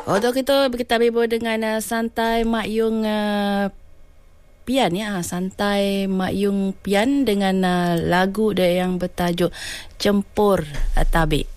Untuk kita berbual dengan Santai Mak Yung Pian ya, Santai Mak Yung Pian dengan lagu dia yang bertajuk Cempur Tabik.